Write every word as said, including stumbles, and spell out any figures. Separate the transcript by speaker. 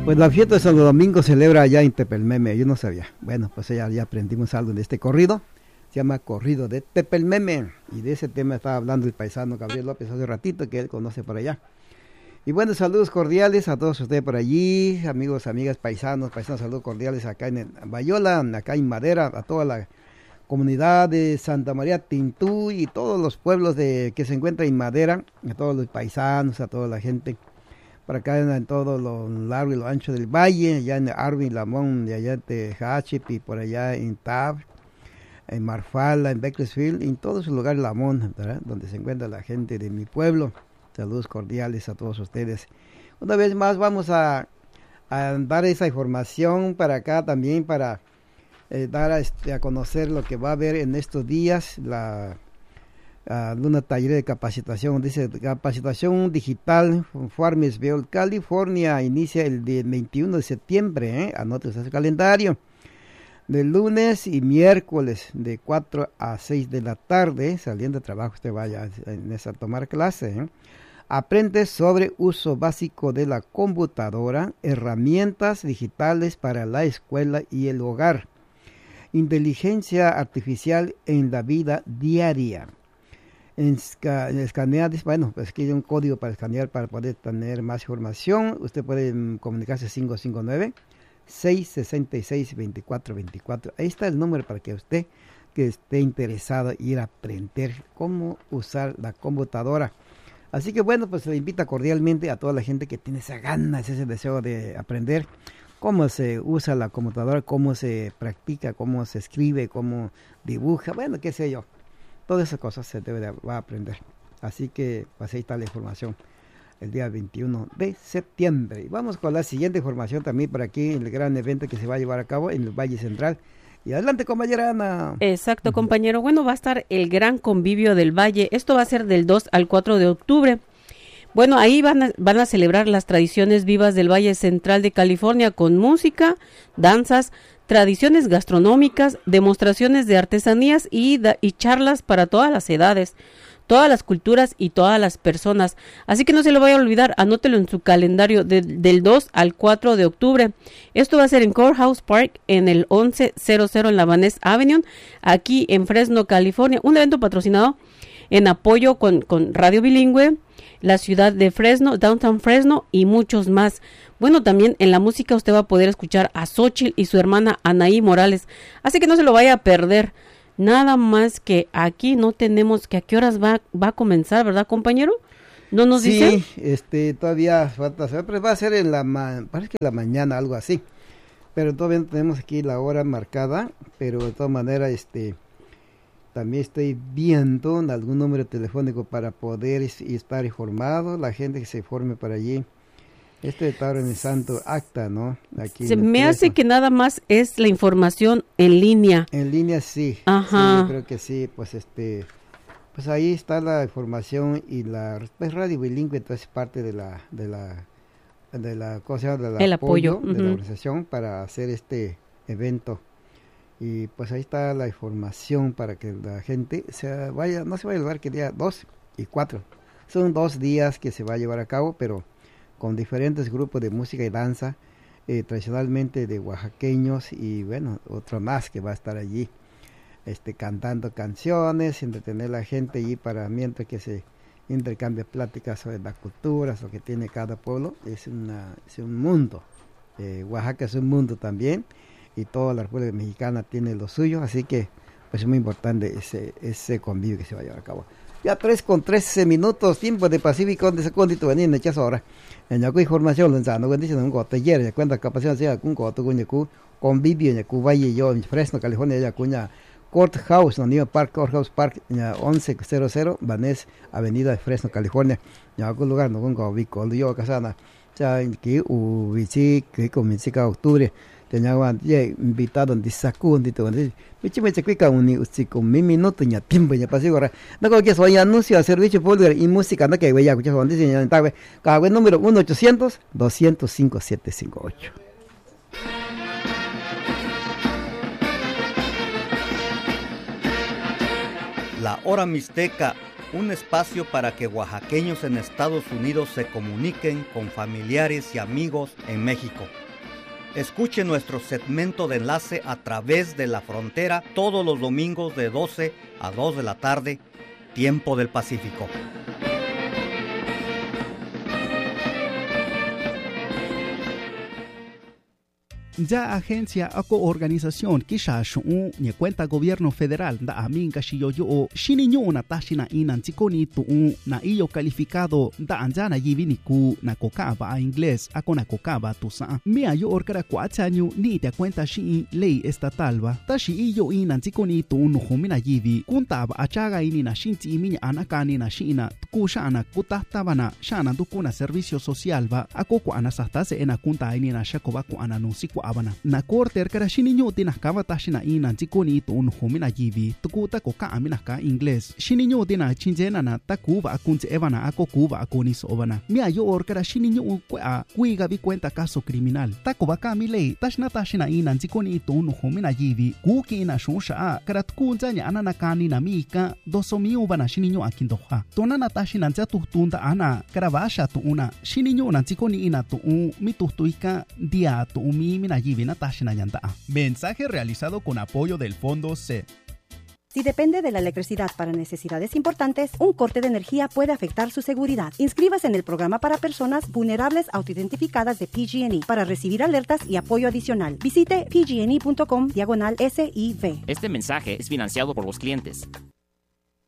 Speaker 1: Pues la fiesta de Santo Domingo se celebra allá en Tepelmeme, yo no sabía. Bueno, pues ya, ya aprendimos algo de este corrido. Se llama Corrido de Tepelmeme. Y de ese tema estaba hablando el paisano Gabriel López hace ratito, que él conoce por allá. Y bueno, saludos cordiales a todos ustedes por allí, amigos, amigas, paisanos, paisanos, saludos cordiales acá en Bayola, acá en Madera, a toda la comunidad de Santa María Tintú y todos los pueblos de que se encuentran en Madera, a todos los paisanos, a toda la gente. Por acá en, en todo lo largo y lo ancho del valle, allá en Arvin, Lamón, de allá de Hachip y por allá en Tab, en Marfala, en Bakersfield, en todos los lugares Lamón, ¿verdad? Donde se encuentra la gente de mi pueblo. Saludos cordiales a todos ustedes. Una vez más vamos a, a dar esa información para acá también, para eh, dar a, este, a conocer lo que va a haber en estos días, la... Uh, una taller de capacitación, dice capacitación digital Farmersville, California, inicia el veintiuno de septiembre, ¿eh? Anote ese calendario, de lunes y miércoles de cuatro a seis de la tarde, saliendo de trabajo usted vaya en esa, a tomar clase, ¿eh? Aprende sobre uso básico de la computadora, herramientas digitales para la escuela y el hogar, inteligencia artificial en la vida diaria. En escanear, bueno, pues aquí hay un código para escanear para poder tener más información. Usted puede um, comunicarse cinco cinco nueve, seis seis seis, dos cuatro dos cuatro. Ahí está el número para que usted que esté interesado en ir a aprender cómo usar la computadora. Así que bueno, pues le invita cordialmente a toda la gente que tiene esa ganas, ese deseo de aprender cómo se usa la computadora, cómo se practica, cómo se escribe, cómo dibuja, bueno, qué sé yo. Todas esas cosas se debe de, va a aprender. Así que pues ahí está la información el día veintiuno de septiembre. Y vamos con la siguiente información también por aquí, el gran evento que se va a llevar a cabo en el Valle Central. Y adelante, compañera Ana.
Speaker 2: Exacto, compañero. Bueno, va a estar el gran convivio del Valle. Esto va a ser del dos al cuatro de octubre. Bueno, ahí van a, van a celebrar las tradiciones vivas del Valle Central de California con música, danzas, tradiciones gastronómicas, demostraciones de artesanías y, da, y charlas para todas las edades, todas las culturas y todas las personas. Así que no se lo vaya a olvidar, anótelo en su calendario de, del dos al cuatro de octubre. Esto va a ser en Courthouse Park, en el once cero cero en la Van Ness Avenue, aquí en Fresno, California. Un evento patrocinado en apoyo con, con Radio Bilingüe, la ciudad de Fresno, Downtown Fresno y muchos más. Bueno, también en la música usted va a poder escuchar a Xochitl y su hermana Anaí Morales. Así que no se lo vaya a perder. Nada más que aquí no tenemos que a qué horas va, va a comenzar, ¿verdad, compañero? ¿No nos
Speaker 1: sí,
Speaker 2: dice?
Speaker 1: Sí, este, todavía falta saber, pero va a ser en la, ma- parece que la mañana, algo así. Pero todavía no tenemos aquí la hora marcada, pero de todas maneras, este... también estoy viendo algún número telefónico para poder estar informado, la gente que se forme por allí. Este está organizando acta, ¿no? Aquí
Speaker 2: se me hace que nada más es la información en línea.
Speaker 1: En línea sí.
Speaker 2: Ajá.
Speaker 1: Sí, yo creo que sí, pues este, pues ahí está la información y la pues Radio Bilingüe, entonces parte de la, de la, de la cosa del
Speaker 2: el
Speaker 1: apoyo,
Speaker 2: apoyo
Speaker 1: de
Speaker 2: uh-huh.
Speaker 1: la organización para hacer este evento. Y pues ahí está la información para que la gente se vaya, no se vaya a llevar que día dos y cuatro. Son dos días que se va a llevar a cabo, pero con diferentes grupos de música y danza, eh, tradicionalmente de oaxaqueños y bueno, otro más que va a estar allí, este, cantando canciones, entretener a la gente allí para mientras que se intercambia pláticas sobre las culturas, lo que tiene cada pueblo. Es, una, es un mundo, eh, Oaxaca es un mundo también. Y toda la República Mexicana tiene lo suyo, así que pues es muy importante ese ese convivio que se va a llevar a cabo. Ya tres con trece minutos, tiempo de Pacífico, de secundito venir en echas ahora. En ya información lanzando, cuando dicen un gote ayer, ya cuenta capacidad sea un gote con yacu convivio en yacu valle yo en Fresno, California, ya cuña Courthouse, no New Park, Courthouse Park, ya once cero cero, Van Ness Avenida de Fresno, California. Ya algún lugar no con gobico, yo casana. Ya que ubici que comienza en octubre. Tenía invitado en disacundo, me me se cuica un con mi minuto ya tiempo ya pasé ahora. No creo que soy anuncio a servicio público y música no que voy a escuchar cuando dicen ya cada número uno ochocientos, doscientos cinco, siete cinco ocho.
Speaker 3: La hora mixteca un espacio para que oaxaqueños en Estados Unidos se comuniquen con familiares y amigos en México. Escuche nuestro segmento de enlace a través de la frontera todos los domingos de doce a dos de la tarde, tiempo del Pacífico.
Speaker 4: Ya agencia o organización que ya son ni cuenta gobierno federal da aminga shi yo yo shini nyo na tashina inan tikoni tu na iyo calificado da anjana yivini ku na kokaba a inglés a kona kokaba tu sa mia yo orkara kwatsanyu ni te cuenta shi ley estatal ba tashi iyo inan tikoni tu no humina yivi kuntaba achaga ini na shinti iminya anakani na shina ku shana kutatabana shana dukuna servicio social ba akoko anasastase ena kunta ini na shakoba ku ananusi ku abana na korter kara shini nyo tina kava tashina ina tikoni to un homina yivi tukuta ko ka amina ka inglés shini nyo tina chinjena na takuva akunze evana ako kuva akoni sobana mia yo or kara shini nyo kwa kuiga vi cuenta caso criminal takuva ka mi lei tashna tashina ina tikoni to un homina yivi kuki ina shusha kara tukunza nya anana kani na mika doso mi ubana shini nyo akindoha tonana tashina nza tutunda ana kara vasha tu una shini nyo na tikoni ina to un mitutuika dia to umi mina Mensaje realizado con apoyo del Fondo C.
Speaker 5: Si depende de la electricidad para necesidades importantes, un corte de energía puede afectar su seguridad. Inscríbase en el programa para personas vulnerables autoidentificadas de P G and E para recibir alertas y apoyo adicional. Visite p g and e punto com diagonal S I V.
Speaker 6: Este mensaje es financiado por los clientes.